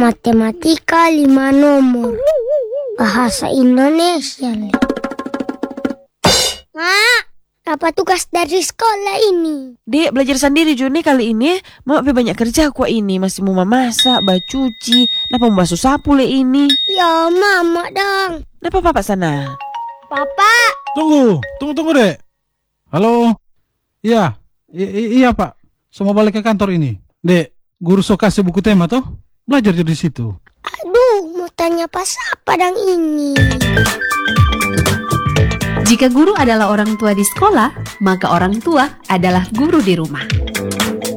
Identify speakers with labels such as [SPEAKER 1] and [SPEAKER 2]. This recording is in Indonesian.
[SPEAKER 1] Matematika 5 nomor. Bahasa Indonesia. Apa tugas dari sekolah ini?
[SPEAKER 2] Dek, belajar sendiri Juni kali ini. Mama banyak kerja aku ini. Masih mau memasak, bacuci. Napa mau basuh sapu le ini?
[SPEAKER 1] Ya, mama dong.
[SPEAKER 2] Napa papa sana?
[SPEAKER 1] Papa.
[SPEAKER 3] Tunggu dek. Halo. Iya, iya Pak. Semua balik ke kantor ini. Dek, guru so kasih buku tema toh? Belajar di situ.
[SPEAKER 1] Aduh, mau tanya pas apa dang ini?
[SPEAKER 4] Jika guru adalah orang tua di sekolah, maka orang tua adalah guru di rumah.